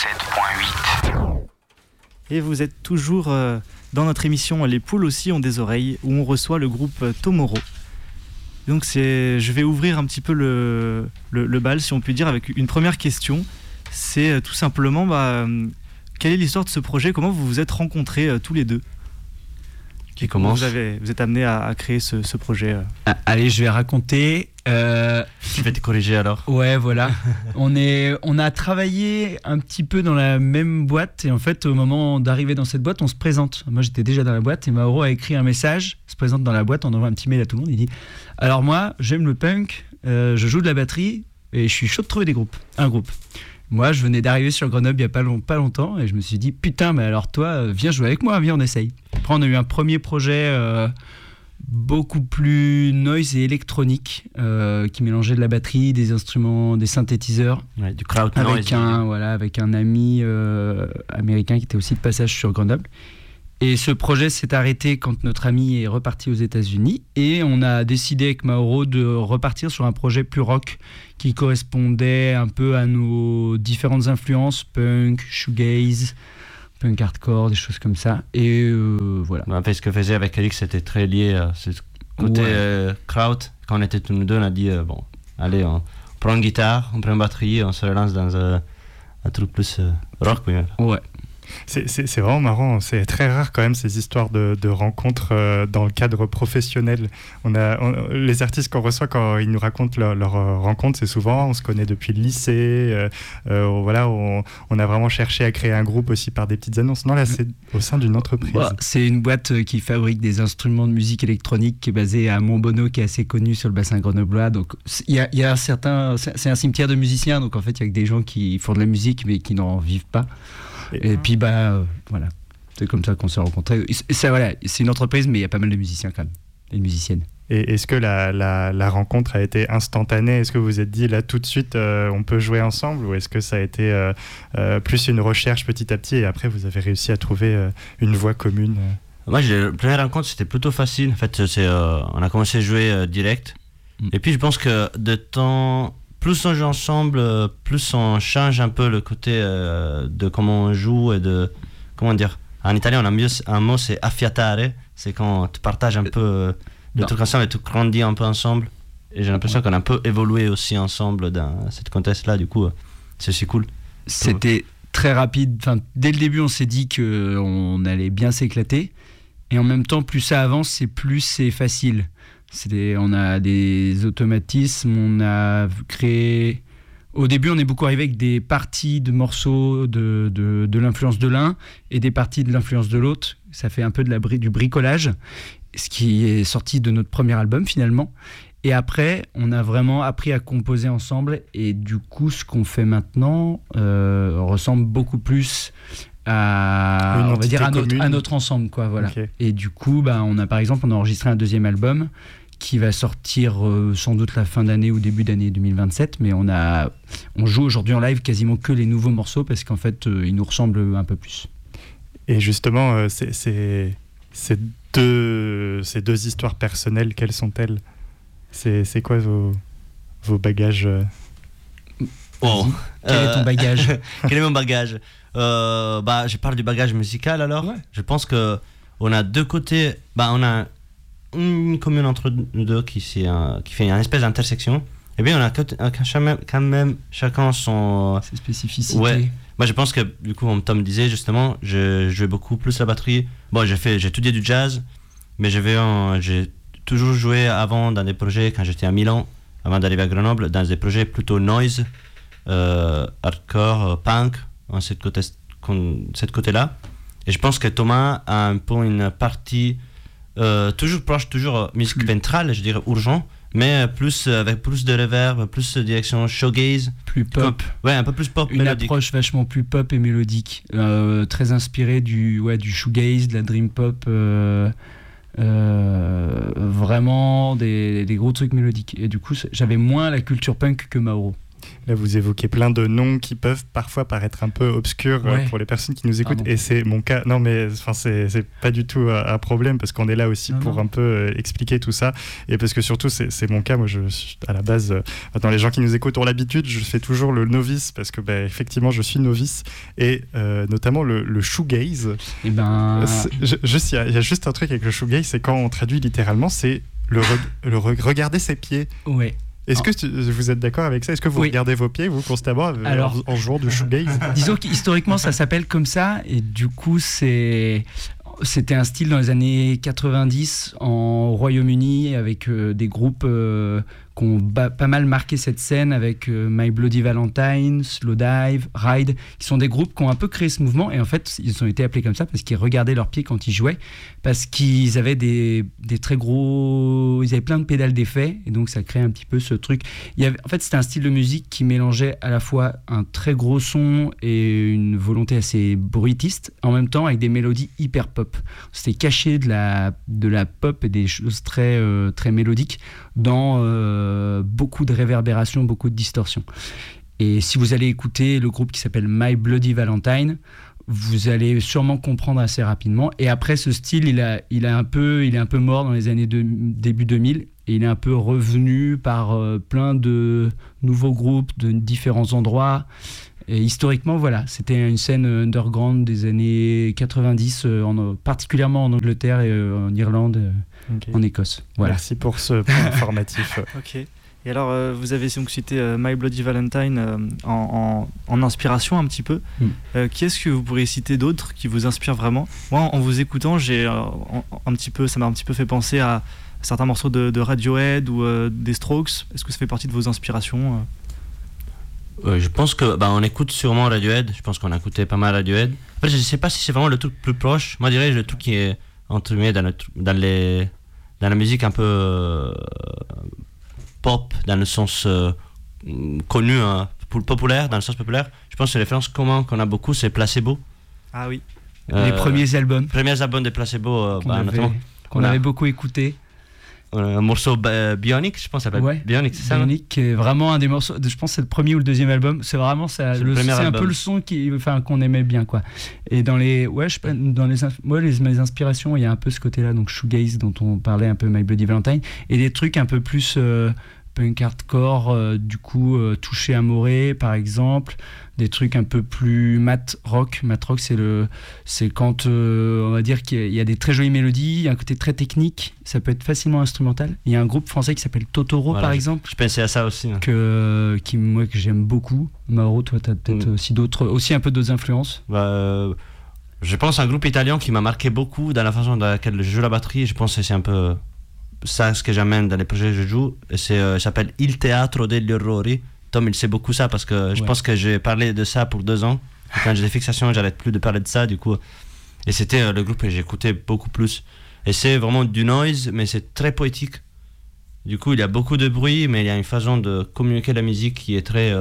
87.8. Et vous êtes toujours dans notre émission Les poules aussi ont des oreilles, où on reçoit le groupe Tomorrow. Donc je vais ouvrir un petit peu le bal, si on peut dire, avec une première question. C'est tout simplement, quelle est l'histoire de ce projet ? Comment vous vous êtes rencontrés tous les deux ? Qui commence ? Vous êtes amenés à créer ce projet Allez, je vais raconter. Tu vas te corriger alors. Ouais, voilà. On a travaillé un petit peu dans la même boîte et en fait, au moment d'arriver dans cette boîte, on se présente. Moi, j'étais déjà dans la boîte et Mauro a écrit un message, se présente dans la boîte, on envoie un petit mail à tout le monde. Il dit alors moi, j'aime le punk, je joue de la batterie et je suis chaud de trouver un groupe. Moi, je venais d'arriver sur Grenoble il n'y a pas longtemps et je me suis dit putain, mais alors toi, viens jouer avec moi, viens, on essaye. Après, on a eu un premier projet beaucoup plus noise et électronique qui mélangeait de la batterie, des instruments, des synthétiseurs, du crowd noise avec un ami américain qui était aussi de passage sur Grenoble. Et ce projet s'est arrêté quand notre ami est reparti aux États-Unis et on a décidé avec Mauro de repartir sur un projet plus rock qui correspondait un peu à nos différentes influences, punk, shoegaze, punk hardcore, des choses comme ça. Et voilà. En fait, ce que faisait avec Alix, c'était très lié à ce côté crowd. Quand on était tous nous deux, on a dit allez, on prend une guitare, on prend une batterie, on se relance dans un truc plus rock. Ouais. C'est vraiment marrant, c'est très rare quand même ces histoires de rencontres dans le cadre professionnel. Les artistes qu'on reçoit quand ils nous racontent leur rencontre, c'est souvent on se connaît depuis le lycée, on a vraiment cherché à créer un groupe aussi par des petites annonces. Non, là c'est au sein d'une entreprise. C'est une boîte qui fabrique des instruments de musique électronique qui est basée à Montbonneau, qui est assez connu sur le bassin grenoblois. Donc il y a c'est un cimetière de musiciens, donc en fait il y a que des gens qui font de la musique mais qui n'en vivent pas. Et puis voilà, c'est comme ça qu'on s'est rencontrés. C'est une entreprise, mais il y a pas mal de musiciens quand même, et de musiciennes. Et est-ce que la rencontre a été instantanée ? Est-ce que vous vous êtes dit là tout de suite on peut jouer ensemble, ou est-ce que ça a été plus une recherche petit à petit et après vous avez réussi à trouver une voie commune ? Moi, la première rencontre c'était plutôt facile. En fait, on a commencé à jouer direct. Et puis je pense que plus on joue ensemble, plus on change un peu le côté de comment on joue et de... Comment dire ? En italien, on a un mot, c'est affiatare. C'est quand tu partages un peu le truc ensemble et tu grandis un peu ensemble. Et j'ai l'impression qu'on a un peu évolué aussi ensemble dans cette contexte-là. Du coup, c'est aussi cool. C'était très rapide. Enfin, dès le début, on s'est dit qu'on allait bien s'éclater. Et en même temps, plus ça avance, plus c'est facile. On a des automatismes, on a créé... Au début, on est beaucoup arrivé avec des parties de morceaux de l'influence de l'un et des parties de l'influence de l'autre. Ça fait un peu du bricolage, ce qui est sorti de notre premier album finalement. Et après, on a vraiment appris à composer ensemble. Et du coup, ce qu'on fait maintenant ressemble beaucoup plus à notre ensemble, quoi, voilà. Okay. Et du coup, on a enregistré un deuxième album qui va sortir sans doute la fin d'année ou début d'année 2027, mais on joue aujourd'hui en live quasiment que les nouveaux morceaux parce qu'en fait ils nous ressemblent un peu plus. Et justement ces deux histoires personnelles, quelles sont-elles ? C'est quoi vos bagages Quel est ton bagage ? Quel est mon bagage ? Je parle du bagage musical alors. Ouais. Je pense que on a deux côtés. On a une commune entre nous deux qui fait une espèce d'intersection. Et bien on a quand même chacun ses spécificités. Ouais. Moi je pense que du coup comme Tom disait justement, je jouais beaucoup plus la batterie. J'ai étudié du jazz, mais j'ai toujours joué avant dans des projets quand j'étais à Milan, avant d'arriver à Grenoble, dans des projets plutôt noise, hardcore, punk, en cette côté-là. Et je pense que Thomas a un peu une partie toujours proche, musique ventrale, je dirais urgent, mais avec plus de reverb, plus de direction shoegaze, plus pop. Un peu plus pop, une mélodique. Approche vachement plus pop et mélodique, très inspirée du shoegaze, de la dream pop, vraiment des gros trucs mélodiques. Et du coup, j'avais moins la culture punk que Mauro. Là, vous évoquez plein de noms qui peuvent parfois paraître un peu obscurs pour les personnes qui nous écoutent. Et c'est mon cas. Non, mais c'est pas du tout un problème parce qu'on est là aussi pour un peu expliquer tout ça. Et parce que surtout, c'est mon cas. Moi, à la base, maintenant, les gens qui nous écoutent ont l'habitude. Je fais toujours le novice parce que, effectivement, je suis novice. Et notamment le shoegaze. Et ben... il y a juste un truc avec le shoegaze, c'est quand on traduit littéralement, c'est regarder ses pieds. Ouais. Est-ce que vous êtes d'accord avec ça? Est-ce que vous regardez vos pieds, vous, constamment, en jouant du shoegaze? Disons qu'historiquement, ça s'appelle comme ça, et du coup, c'était un style dans les années 90 en Royaume-Uni, avec des groupes qui ont pas mal marqué cette scène, avec My Bloody Valentine, Slowdive, Ride, qui sont des groupes qui ont un peu créé ce mouvement, et en fait, ils ont été appelés comme ça parce qu'ils regardaient leurs pieds quand ils jouaient, parce qu'ils avaient des très gros... Ils avaient plein de pédales d'effets, et donc ça crée un petit peu ce truc. En fait, c'était un style de musique qui mélangeait à la fois un très gros son et une volonté assez bruitiste, en même temps avec des mélodies hyper pop. C'était caché de la pop et des choses très, très mélodiques dans beaucoup de réverbération, beaucoup de distorsion. Et si vous allez écouter le groupe qui s'appelle My Bloody Valentine, vous allez sûrement comprendre assez rapidement. Et après, ce style, il est un peu mort dans les années début 2000, et il est un peu revenu par plein de nouveaux groupes de différents endroits. Et historiquement, voilà, c'était une scène underground des années 90, particulièrement en Angleterre et en Irlande, en Écosse. Voilà. Merci pour ce point informatif. Ok. Et alors, vous avez donc cité My Bloody Valentine en inspiration un petit peu. Qui est-ce que vous pourriez citer d'autres qui vous inspirent vraiment? Moi, en vous écoutant, ça m'a un petit peu fait penser à certains morceaux de Radiohead ou des Strokes. Est-ce que ça fait partie de vos inspirations? Je pense que on écoute sûrement Radiohead. Je pense qu'on a écouté pas mal Radiohead. Après, je sais pas si c'est vraiment le truc plus proche. Moi, je dirais le truc qui est entre guillemets dans la musique un peu pop, dans le sens connu, populaire, dans le sens populaire. Je pense que les références communes qu'on a beaucoup, c'est Placebo. Ah oui. Les premiers albums. Premiers albums de Placebo, qu'on avait beaucoup écouté. Un morceau Bionic, je pense, ça s'appelle Bionic, c'est ça? Bionic, qui est vraiment un des morceaux. Je pense que c'est le premier ou le deuxième album. C'est vraiment ça. C'est un peu le son qu'on aimait bien, quoi. Et dans les mes inspirations, il y a un peu ce côté-là, donc shoegaze dont on parlait un peu, My Bloody Valentine, et des trucs un peu plus punk hardcore, du coup touché à Morée, par exemple. Des trucs un peu plus mat rock. Mat rock, c'est quand on va dire qu'il y a des très jolies mélodies, il y a un côté très technique, ça peut être facilement instrumental. Il y a un groupe français qui s'appelle Totoro, par exemple. Je pensais à ça aussi. Hein. Que j'aime beaucoup. Mauro, toi, tu as peut-être aussi un peu d'autres influences. Je pense à un groupe italien qui m'a marqué beaucoup dans la façon dans laquelle je joue la batterie. Je pense que c'est un peu ça ce que j'amène dans les projets que je joue. Et ça s'appelle Il Teatro degli Orrori. Tom, il sait beaucoup ça parce que je pense que j'ai parlé de ça pour 2 ans. Et quand j'ai des fixations, j'arrête plus de parler de ça, du coup. Et c'était le groupe que j'écoutais beaucoup plus. Et c'est vraiment du noise, mais c'est très poétique. Du coup, il y a beaucoup de bruit, mais il y a une façon de communiquer la musique qui est très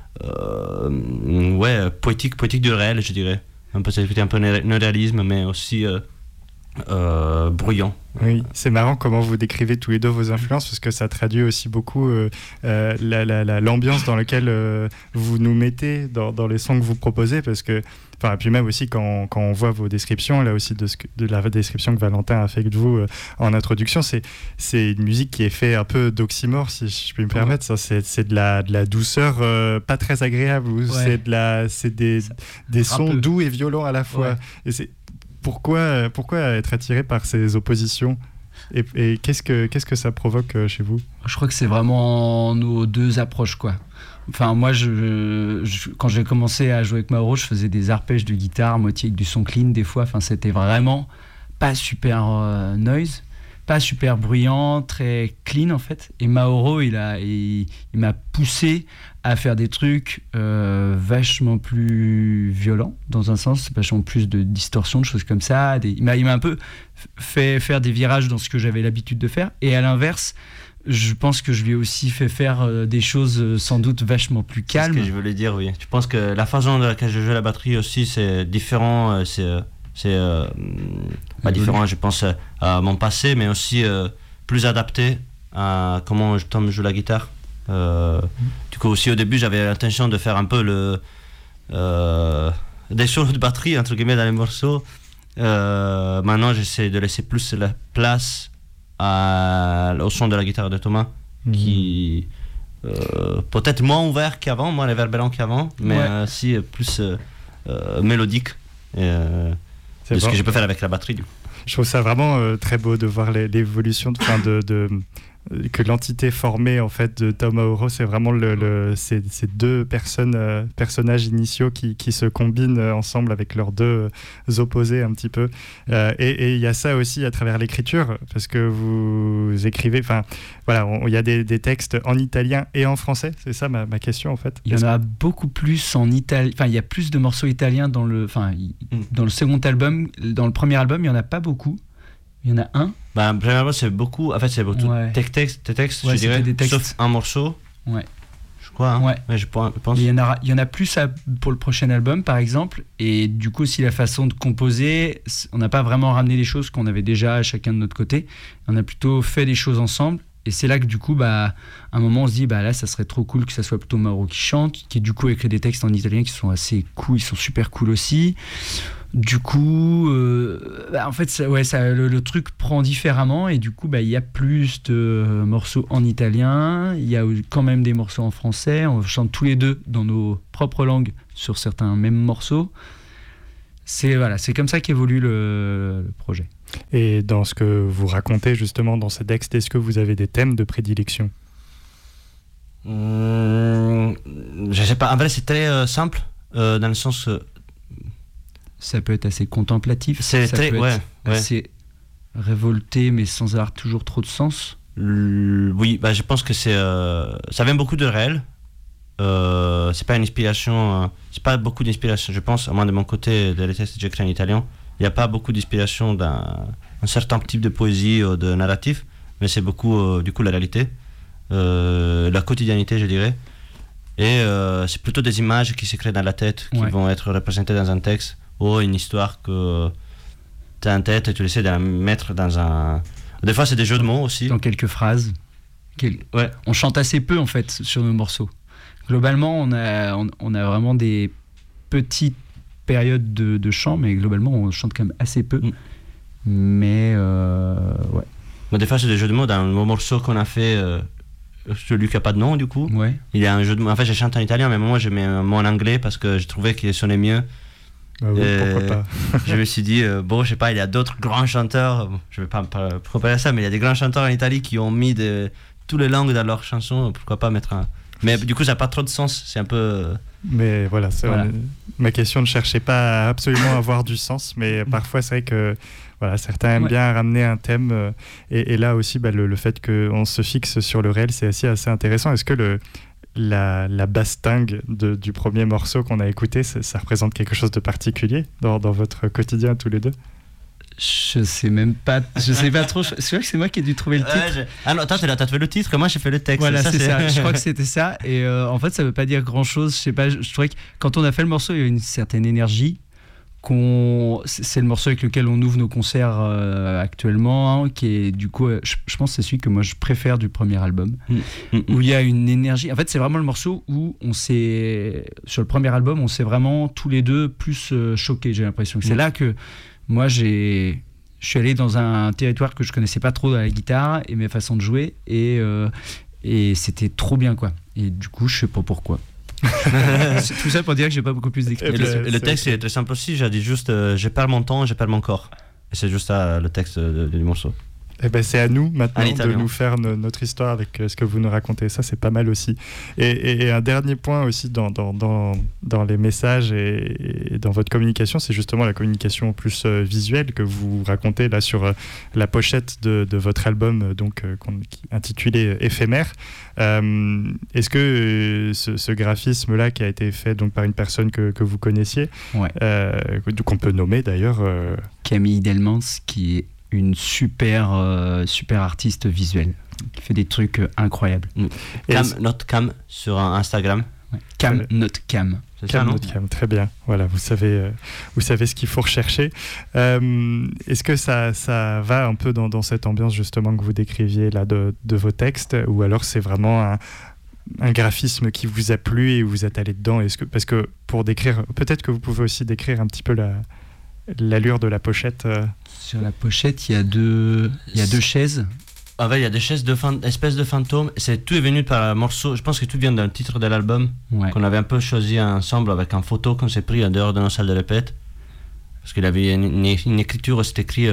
poétique du réel, je dirais. Un peu néo-réalisme, mais aussi bruyant. Oui, c'est marrant comment vous décrivez tous les deux vos influences, parce que ça traduit aussi beaucoup l'ambiance dans laquelle vous nous mettez dans les sons que vous proposez, parce que, et puis même aussi quand on voit vos descriptions, là aussi de la description que Valentin a fait de vous en introduction, c'est une musique qui est faite un peu d'oxymore, si je puis me permettre. Ça, c'est de la douceur pas très agréable, c'est des sons doux et violents à la fois. Et c'est Pourquoi être attiré par ces oppositions et qu'est-ce que ça provoque chez vous? Je crois que c'est vraiment nos deux approches, quoi. Enfin, moi, quand j'ai commencé à jouer avec Mauro, je faisais des arpèges de guitare, moitié avec du son clean des fois. Enfin, c'était vraiment pas super noise, pas super bruyant, très clean en fait. Et Mauro, il m'a poussé à faire des trucs vachement plus violents, dans un sens, vachement plus de distorsion, de choses comme ça. Il m'a un peu fait faire des virages dans ce que j'avais l'habitude de faire. Et à l'inverse, je pense que je lui ai aussi fait faire des choses sans doute vachement plus calmes. C'est ce que je voulais dire, oui. Je pense que la façon dans laquelle je joue la batterie aussi, c'est différent. C'est différent, je pense, à mon passé, mais aussi plus adapté à comment Tom joue la guitare. Du coup, aussi au début, j'avais l'intention de faire un peu des solos de batterie, entre guillemets, dans les morceaux. Maintenant, j'essaie de laisser plus la place au son de la guitare de Thomas, qui peut-être moins ouvert qu'avant, moins réverbérant qu'avant, mais aussi plus mélodique. De ce que je peux faire avec la batterie, du coup. Je trouve ça vraiment très beau de voir l'évolution que l'entité formée en fait de Tom Mauro, c'est vraiment ces deux personnages initiaux qui se combinent ensemble avec leurs deux opposés un petit peu. Et il y a ça aussi à travers l'écriture, parce que vous écrivez, enfin voilà, il y a des textes en italien et en français, c'est ça ma question en fait. Il y en a beaucoup plus en italien, enfin il y a plus de morceaux italiens dans le second album. Dans le premier album, il y en a pas beaucoup. Il y en a un. Premièrement, c'est beaucoup. En fait, c'est beaucoup tes textes, je dirais, sauf un morceau. Ouais. Je crois. Hein. Mais je pense. Il y en a plus pour le prochain album, par exemple. Et du coup, aussi la façon de composer, on n'a pas vraiment ramené les choses qu'on avait déjà chacun de notre côté. On a plutôt fait des choses ensemble. Et c'est là que du coup, à un moment, on se dit, là, ça serait trop cool que ça soit plutôt Mauro qui chante, qui du coup écrit des textes en italien qui sont assez cool, ils sont super cool aussi. Du coup, en fait, le truc prend différemment et du coup, il y a plus de morceaux en italien, il y a quand même des morceaux en français, on chante tous les deux dans nos propres langues sur certains mêmes morceaux. C'est comme ça qu'évolue le projet. Et dans ce que vous racontez justement dans ces textes, est-ce que vous avez des thèmes de prédilection ? Je sais pas, en vrai c'est très simple, dans le sens... ça peut être assez contemplatif, assez révolté mais sans avoir toujours trop de sens. Oui, je pense que ça vient beaucoup de réel. C'est pas une inspiration, c'est pas beaucoup d'inspiration, je pense, à moins de mon côté, les textes que j'écris en italien. Il n'y a pas beaucoup d'inspiration d'un certain type de poésie ou de narratif, mais c'est beaucoup du coup la réalité, la quotidianité, je dirais. Et c'est plutôt des images qui se créent dans la tête, qui vont être représentées dans un texte, ou une histoire que tu as en tête et tu essaies de la mettre dans un... Des fois, c'est des jeux de mots aussi. Dans quelques phrases. On chante assez peu, en fait, sur nos morceaux. Globalement, on a vraiment des petites périodes de chant, mais globalement, on chante quand même assez peu. Mais, Mais des fois, c'est des jeux de mots. Dans le morceau qu'on a fait, celui qui n'a pas de nom, du coup, il y a un jeu de mots. En fait, je chante en italien, mais moi, je mets un mot en anglais parce que je trouvais qu'il sonnait mieux. Oui, pourquoi pas. Je me suis dit, je sais pas, il y a d'autres grands chanteurs, je vais pas comparer ça, mais il y a des grands chanteurs en Italie qui ont mis toutes les langues dans leurs chansons, pourquoi pas mettre un... Mais du coup, ça n'a pas trop de sens, c'est un peu... Mais voilà, ma question ne cherchait pas à absolument avoir du sens, mais parfois c'est vrai que certains aiment bien ramener un thème, et là aussi, le fait qu'on se fixe sur le réel, c'est assez intéressant. Est-ce que la bastingue du premier morceau qu'on a écouté, ça représente quelque chose de particulier dans votre quotidien tous les deux ? Je sais pas trop. C'est vrai que c'est moi qui ai dû trouver le titre. Ah non, attends, t'as trouvé le titre, moi j'ai fait le texte. Voilà, c'est ça. Je crois que c'était ça. Et en fait, ça veut pas dire grand chose. Je sais pas. Je trouvais que quand on a fait le morceau, il y a une certaine énergie. C'est le morceau avec lequel on ouvre nos concerts actuellement, qui est du coup, je pense que c'est celui que moi je préfère du premier album, où il y a une énergie. En fait, c'est vraiment le morceau où sur le premier album, on s'est vraiment tous les deux plus choqués. J'ai l'impression que c'est là que moi je suis allé dans un territoire que je connaissais pas trop dans la guitare et mes façons de jouer, et c'était trop bien, quoi. Et du coup, je sais pas pourquoi. C'est tout ça pour dire que j'ai pas beaucoup plus d'explications. Le texte est très simple aussi, j'ai dit juste je perds mon temps, je perds mon corps. Et c'est juste ça le texte du morceau. Eh ben, c'est à nous maintenant de nous faire notre histoire avec ce que vous nous racontez. Ça, c'est pas mal aussi. Et un dernier point aussi dans les messages et dans votre communication, c'est justement la communication plus visuelle que vous racontez là sur la pochette de votre album, intitulé Éphémère. Est-ce que ce graphisme-là qui a été fait donc par une personne que vous connaissiez, qu'on peut nommer d'ailleurs Camille Delmans, qui est une super artiste visuelle qui fait des trucs incroyables. Notre Cam sur Instagram. Cam Not Cam. C'est ça, non ? Cam, très bien. Voilà, vous savez ce qu'il faut rechercher. Est-ce que ça va un peu dans cette ambiance justement que vous décriviez là de vos textes, ou alors c'est vraiment un graphisme qui vous a plu et vous êtes allé dedans. Parce que pour décrire, peut-être que vous pouvez aussi décrire un petit peu l'allure de la pochette. Sur la pochette, il y a deux chaises. En fait, il y a des chaises espèces de fantômes. Tout est venu par un morceau. Je pense que tout vient d'un titre de l'album qu'on avait un peu choisi ensemble avec une photo qu'on s'est pris en dehors de nos salles de répète. Parce qu'il avait une écriture, c'était écrit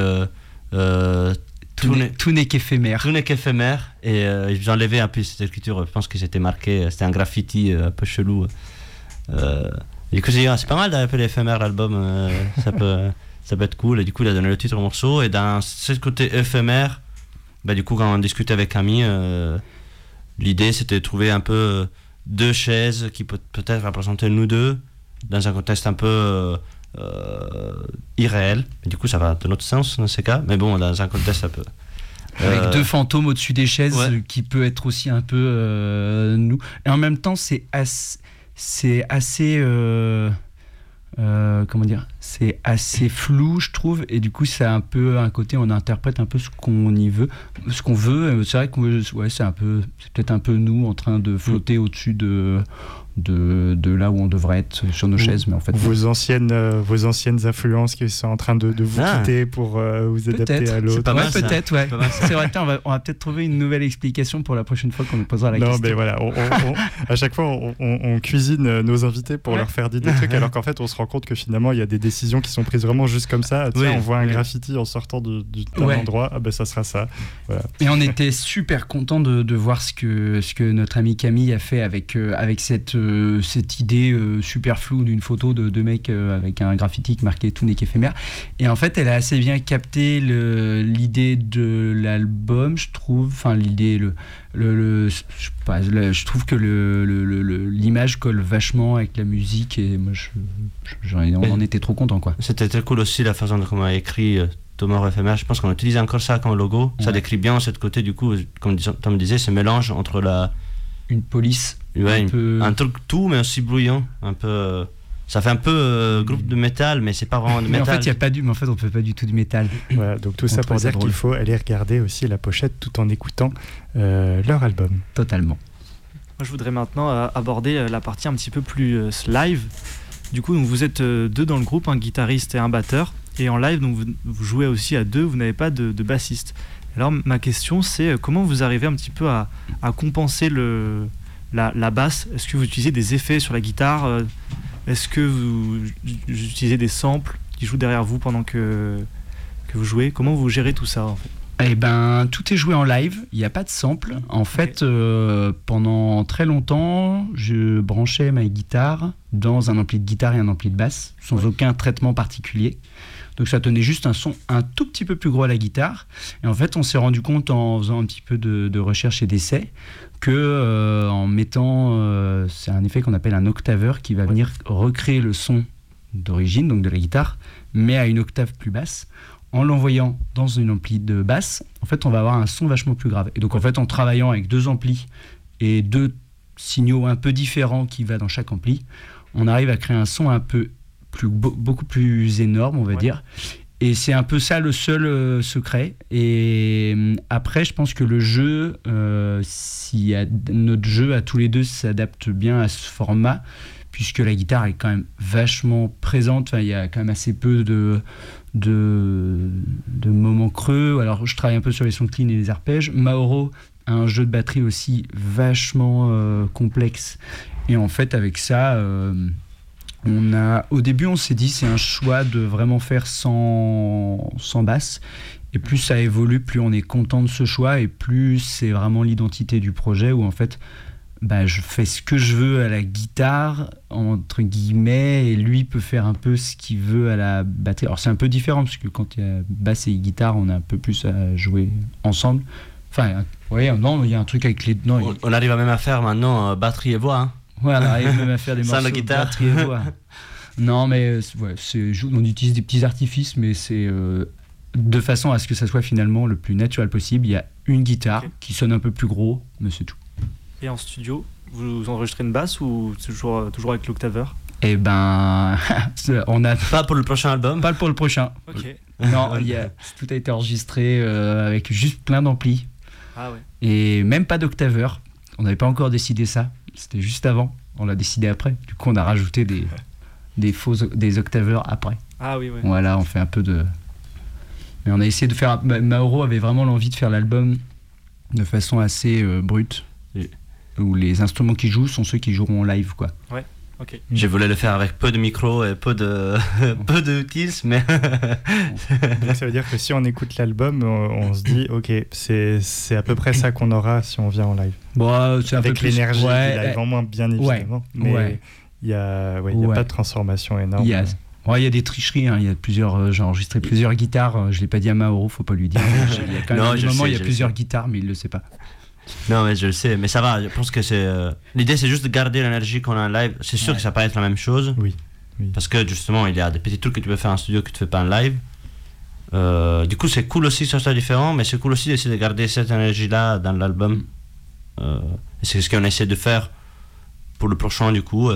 tout n'est qu'éphémère. Tout n'est qu'éphémère. Et j'ai enlevé un peu cette écriture. Je pense que c'était marqué, c'était un graffiti un peu chelou. Et du coup, j'ai dit, c'est pas mal d'appeler éphémère l'album. Ça peut être cool. Et du coup, il a donné le titre au morceau. Et dans ce côté éphémère, du coup, quand on discutait avec Camille, l'idée c'était de trouver un peu deux chaises qui peut-être représentaient nous deux dans un contexte un peu irréel. Et du coup, ça va de notre sens dans ces cas, mais bon, dans un contexte un peu. Avec deux fantômes au-dessus des chaises, qui peut être aussi un peu nous. Et en même temps, c'est assez comment dire, c'est assez flou, je trouve, et du coup c'est un peu un côté, on interprète un peu ce qu'on veut. C'est vrai que c'est peut-être un peu nous en train de flotter au-dessus de là où on devrait être sur nos chaises, mais en fait vos anciennes influences qui sont en train de vous quitter pour vous adapter à l'autre. C'est pas mal, peut-être, ouais. C'est vrai, on va peut-être trouver une nouvelle explication pour la prochaine fois qu'on nous posera la question. Non, mais voilà, à chaque fois on cuisine nos invités pour leur faire dire des trucs, alors qu'en fait on se rend compte que finalement il y a des décisions qui sont prises vraiment juste comme ça. On voit un graffiti en sortant d'un endroit, ça sera ça. Voilà. Et on était super contents de voir ce que notre ami Camille a fait avec cette idée super floue d'une photo de deux mecs avec un graffiti marqué tout n'est qu'éphémère. Et en fait, elle a assez bien capté l'idée de l'album, je trouve. Enfin, l'idée, je trouve que l'image colle vachement avec la musique, et moi, on en était trop contents, quoi. C'était très cool aussi la façon dont on a écrit Tomorrow éphémère. Je pense qu'on utilise encore ça comme logo. Ça décrit bien ce côté, du coup, comme Tom disait, ce mélange entre une police. Un truc tout, mais aussi bruyant. Un peu. Ça fait un peu groupe de métal, mais c'est pas vraiment de métal. En fait, il y a pas mais en fait, on fait pas du tout du métal. Voilà, donc tout ça pour dire qu'il faut aller regarder aussi la pochette tout en écoutant leur album. Totalement. Moi, je voudrais maintenant aborder la partie un petit peu plus live. Du coup, donc, vous êtes deux dans le groupe, un guitariste et un batteur. Et en live, donc, vous jouez aussi à deux, vous n'avez pas de bassiste. Alors, ma question, c'est comment vous arrivez un petit peu à compenser la basse? Est-ce que vous utilisez des effets sur la guitare? Est-ce que vous utilisez des samples qui jouent derrière vous pendant que vous jouez? Comment vous gérez tout ça, en fait? Eh ben, tout est joué en live, il n'y a pas de sample. En fait, pendant très longtemps, je branchais ma guitare dans un ampli de guitare et un ampli de basse, sans aucun traitement particulier. Donc ça tenait juste un son un tout petit peu plus gros à la guitare. Et en fait, on s'est rendu compte en faisant un petit peu de recherche et d'essai que en mettant, c'est un effet qu'on appelle un octaveur qui va venir recréer le son d'origine, donc de la guitare, mais à une octave plus basse. En l'envoyant dans une ampli de basse, en fait, on va avoir un son vachement plus grave. Et donc, en fait, en travaillant avec deux amplis et deux signaux un peu différents qui va dans chaque ampli, on arrive à créer un son beaucoup plus énorme, on va dire. Et c'est un peu ça le seul secret. Et après, je pense que le jeu, notre jeu à tous les deux s'adapte bien à ce format, puisque la guitare est quand même vachement présente. Enfin, il y a quand même assez peu de moments creux. Alors, je travaille un peu sur les sons clean et les arpèges. Mauro a un jeu de batterie aussi vachement complexe. Et en fait, avec ça, au début, on s'est dit c'est un choix de vraiment faire sans basse. Et plus ça évolue, plus on est content de ce choix, et plus c'est vraiment l'identité du projet, où en fait, je fais ce que je veux à la guitare, entre guillemets, et lui peut faire un peu ce qu'il veut à la batterie. Alors c'est un peu différent, parce que quand il y a basse et guitare, on a un peu plus à jouer ensemble. Enfin, non, il y a un truc avec les... Non, on arrive même à faire maintenant batterie et voix. Ouais, on arrive même à faire des morceaux de batterie et voix. Non, mais on utilise des petits artifices, mais c'est de façon à ce que ça soit finalement le plus naturel possible. Il y a une guitare qui sonne un peu plus gros, mais c'est tout. Et en studio, vous enregistrez une basse ou toujours avec l'octaveur? Eh ben, on a... Pas pour le prochain album? Pas pour le prochain. Ok. Non, tout a été enregistré avec juste plein d'amplis. Ah ouais. Et même pas d'octaveur. on n'avait pas encore décidé ça. C'était juste avant. On l'a décidé après. Du coup, on a rajouté des octaveurs après. Ah oui, ouais. Voilà, on fait un peu de... Mais on a essayé de faire... Mauro avait vraiment l'envie de faire l'album de façon assez brute. Oui. Où les instruments qui jouent sont ceux qui joueront en live, quoi. Ouais, ok. J'ai voulu le faire avec peu de micros et peu de kills, mais... Donc ça veut dire que si on écoute l'album, on se dit, ok, c'est à peu près ça qu'on aura si on vient en live. Bon, c'est un avec peu plus... l'énergie du ouais, live en moins, bien évidemment. Mais il n'y a pas de transformation énorme. Il y a des tricheries, hein. Il y a plusieurs, j'ai enregistré plusieurs guitares. Je l'ai pas dit à Mauro, faut pas lui dire. Il y a quand même des moments, il y a plusieurs guitares, mais il le sait pas. Non, mais je le sais, mais ça va. Je pense que c'est l'idée, c'est juste de garder l'énergie qu'on a en live. C'est sûr que ça va pas être la même chose. Oui. Parce que justement, il y a des petits trucs que tu peux faire en studio que tu fais pas en live. Du coup, c'est cool aussi que ça soit différent, mais c'est cool aussi d'essayer de garder cette énergie-là dans l'album. Et c'est ce qu'on essaie de faire pour le prochain, du coup.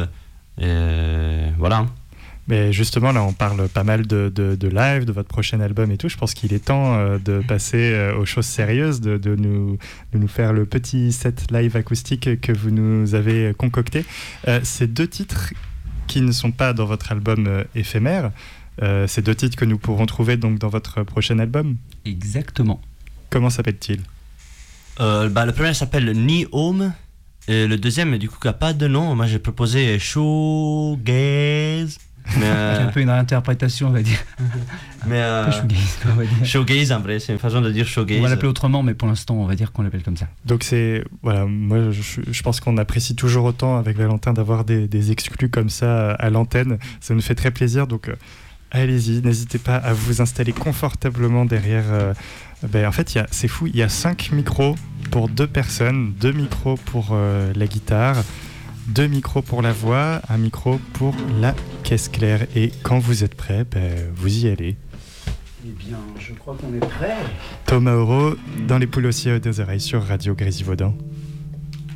Et voilà. Mais justement, là, on parle pas mal de live, de votre prochain album et tout. Je pense qu'il est temps de passer aux choses sérieuses, de nous faire le petit set live acoustique que vous nous avez concocté. Ces 2 titres qui ne sont pas dans votre album éphémère, ces 2 titres que nous pourrons trouver donc dans votre prochain album. Exactement. Comment s'appelle-t-il ? Le premier s'appelle Ni Home. Et le deuxième, du coup, qui n'a pas de nom. Moi, j'ai proposé Shoegaze. C'est un peu une réinterprétation, on va dire. Mais shoegaze, on va dire. Shoegaze, en vrai, c'est une façon de dire shoegaze. On va l'appeler autrement, mais pour l'instant, on va dire qu'on l'appelle comme ça. Donc moi je pense qu'on apprécie toujours autant avec Valentin d'avoir des exclus comme ça à l'antenne. Ça nous fait très plaisir, donc allez-y, n'hésitez pas à vous installer confortablement derrière. En fait, c'est fou, il y a 5 micros pour 2 personnes, 2 micros pour la guitare, 2 micros pour la voix, 1 micro pour la caisse claire. Et quand vous êtes prêts, vous y allez. Eh bien, je crois qu'on est prêts. Thomas Auro, dans les poules aussi aux 2 oreilles sur Radio Grésivaudan.